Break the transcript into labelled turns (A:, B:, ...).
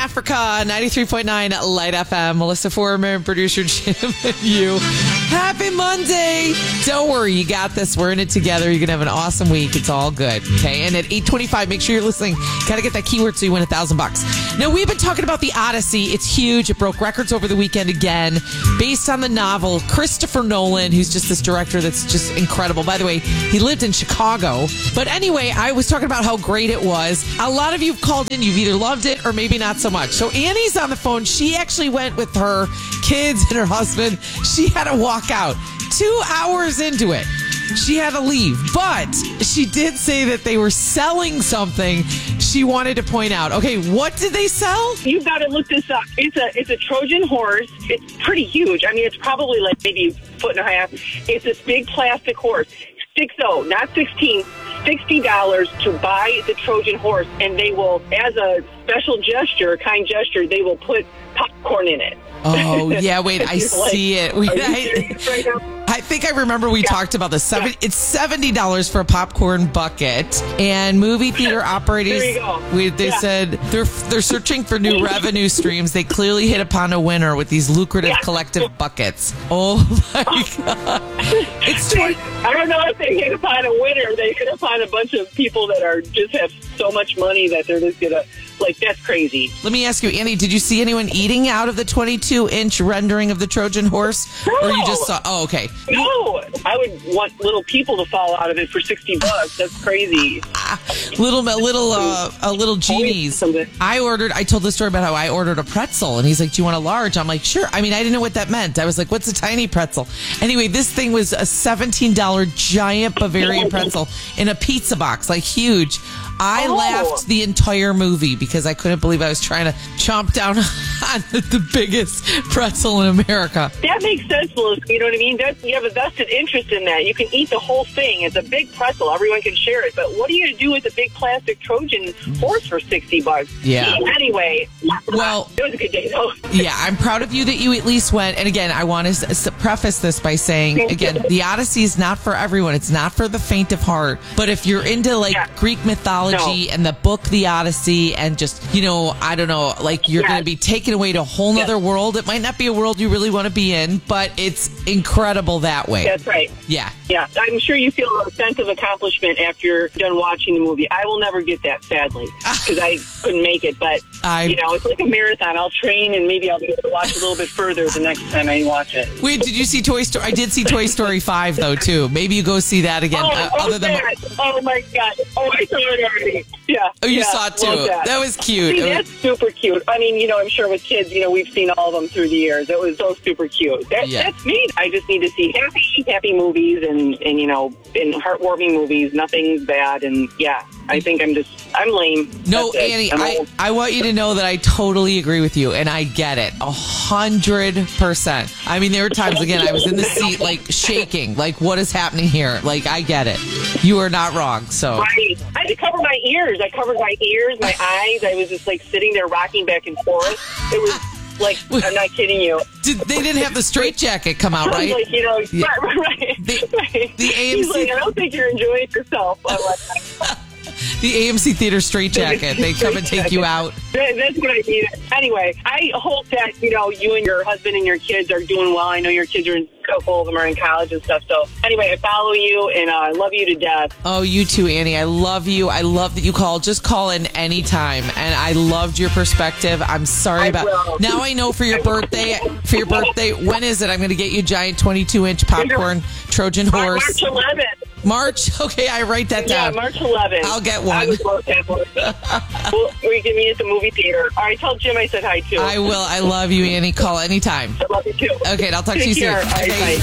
A: Africa, 93.9 Light FM. Melissa Foreman, producer Jim, and you. Happy Monday. Don't worry, you got this. We're in it together. You're going to have an awesome week. It's all good. Okay. And at 8:25, make sure you're listening. Got to get that keyword so you win $1,000. Now, we've been talking about The Odyssey. It's huge. It broke records over the weekend again. Based on the novel, Christopher Nolan, who's just this director that's just incredible. By the way, he lived in Chicago. But anyway, I was talking about how great it was. A lot of you have called in. You've either loved it or maybe not so much. So Annie's on the phone. She actually went with her kids and her husband. She had to walk out 2 hours into it. She had to leave, but she did say that they were selling something she wanted to point out. Okay, what did they sell?
B: You've got to look this up. It's a Trojan horse. It's pretty huge. I mean, it's probably like maybe a foot and a half. It's this big plastic horse. 60, not 16, $60 to buy the Trojan horse, and they will, as a special gesture, kind gesture, they will put popcorn in it.
A: Oh, yeah, wait, I see it. I think I remember we talked about this. It's $70 for a popcorn bucket, and movie theater operators, they said they're searching for new revenue streams. They clearly hit upon a winner with these lucrative collective buckets. Oh, my God.
B: I don't know if they hit upon a winner. They hit upon a bunch of people that are just have so much money that they're just going to, like, that's crazy.
A: Let me ask you, Annie, did you see anyone eating out of the 22-inch rendering of the Trojan horse?
B: No.
A: Or you just saw, oh, okay.
B: No, I would want little people to fall out of it for $60. That's crazy.
A: Little genies. I told the story about how I ordered a pretzel, and he's like, do you want a large? I'm like, sure. I mean, I didn't know what that meant. I was like, what's a tiny pretzel? Anyway, this thing was a $17 giant Bavarian pretzel in a pizza box, like huge. I laughed the entire movie because I couldn't believe I was trying to chomp down on the biggest pretzel in America.
B: That makes sense, Melissa. You know what I mean? You have a vested interest in that. You can eat the whole thing. It's a big pretzel. Everyone can share it. But what are you going to do with a big plastic Trojan horse for $60?
A: Yeah.
B: Anyway,
A: well,
B: it was a good day, though.
A: Yeah, I'm proud of you that you at least went. And again, I want to preface this by saying, again, The Odyssey is not for everyone. It's not for the faint of heart. But if you're into Greek mythology and the book The Odyssey and just, I don't know, like you're going to be taken away to a whole nother world. It might not be a world you really want to be in, but it's incredible that way.
B: That's right.
A: Yeah.
B: Yeah. I'm sure you feel a sense of accomplishment after you're done watching the movie. I will never get that, sadly, because I couldn't make it. But, it's like a marathon. I'll train and maybe I'll be able to watch a little bit further the next time I watch it.
A: Wait, did you see Toy Story? I did see Toy Story 5, though, too. Maybe you go see that again.
B: Oh, my God. Oh, I saw it already. Yeah.
A: Oh, you saw it, too. That was cute.
B: See, that's super cute. I mean, I'm sure with kids, we've seen all of them through the years. It was so super cute. That's me. I just need to see happy movies and heartwarming movies. Nothing bad. And, I think I'm lame.
A: No, Annie, I want you to know that I totally agree with you, and I get it 100%. I mean, there were times, again, I was in the seat, like, shaking, like, what is happening here? Like, I get it. You are not wrong, so.
B: Right. I had to cover my ears. I covered my ears, my eyes. I was just, like, sitting there rocking back and forth. It was... Like, I'm not kidding you.
A: They didn't have the straitjacket come out, right?
B: Like, right.
A: The AMC.
B: He's like, I don't think you're enjoying yourself. I'm like,
A: the AMC Theater straitjacket. They come and take you out.
B: That's what I need. Anyway, I hope that, you and your husband and your kids are doing well. I know your kids are a couple of them are in college and stuff. So anyway, I follow you and I love you to death.
A: Oh, you too, Annie. I love you. I love that you called. Just call in anytime. And I loved your perspective. I'm sorry now I know for your birthday, when is it? I'm going to get you a giant 22-inch popcorn Trojan horse.
B: March 11th.
A: March? Okay, I write that down.
B: Yeah, March 11th.
A: I'll get one.
B: I would love that one. We can meet at the movie theater. All right, tell Jim I said hi, too.
A: I will. I love you, Annie. Call anytime.
B: I love you, too.
A: Okay, and I'll talk to you soon.
B: Take care.
A: Okay.
B: Bye.